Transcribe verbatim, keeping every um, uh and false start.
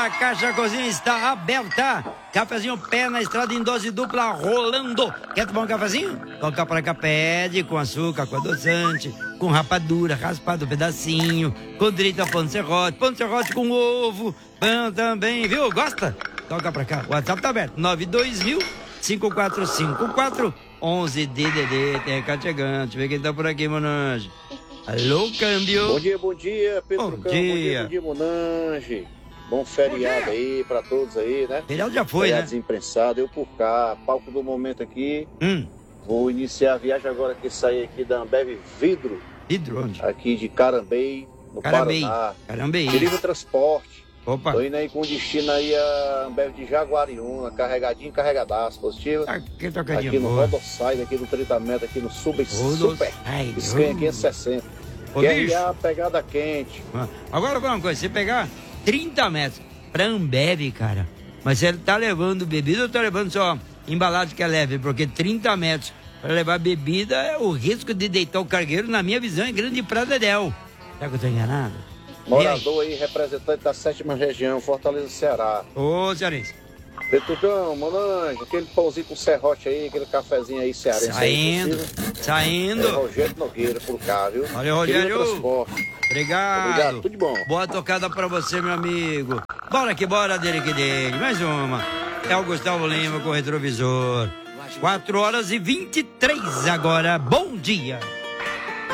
A Caixa Cozinha está aberta. Cafezinho pé na estrada em dose dupla rolando. Quer tomar um cafezinho? Toca pra cá, pede com açúcar, com adoçante, com rapadura, raspado pedacinho, com direito a pão de serrote, pão de serrote com ovo, pão também, viu? Gosta? Toca pra cá. O WhatsApp tá aberto. nove dois mil, cinco quatro cinco quatro, onze D D D. Tem recado chegando. Deixa eu ver quem tá por aqui, Monange. Alô, câmbio. Bom dia, bom dia, Pedro Bom Cão. dia. Bom dia, bom dia, Monange. Bom feriado aí pra todos aí, né? Feriado já foi, feriado né? Desimprensado, eu por cá, palco do momento aqui. Hum. Vou iniciar a viagem agora que sair aqui da Ambev Vidro. Vidro onde? Aqui de Carambei, no Carambei. Paraná. Carambei. Perigo Transporte. Opa. Tô indo aí com destino aí a Ambev de Jaguariúna, carregadinho, carregadaço, positivo. Aqui, tocadinho, Aqui no boa. Rodosside, aqui no trinta metros, aqui no Super, Super. Ai, Escanha Deus. quinhentos e sessenta. Ô, Q R bicho. A, pegada quente. Agora, uma coisa, você pegar trinta metros pra Ambev, cara, mas você tá levando bebida ou tá levando só embalagem que é leve? Porque trinta metros pra levar bebida, é o risco de deitar o cargueiro, na minha visão, é grande pra dedéu. Será que eu tô enganado? Morador aí, representante da sétima região, Fortaleza, Ceará. Ô, cearense. Petrucão, Monange, aquele pãozinho com serrote aí, aquele cafezinho aí cearense. Saindo, aí, saindo. é Rogério Nogueira por cá, viu? Valeu, Rogério. Querido Transporte. Obrigado. Obrigado, tudo de bom. Boa tocada pra você, meu amigo. Bora que bora, dele que dele. Mais uma. É o Gustavo Lima com o retrovisor. quatro horas e vinte e três agora. Bom dia.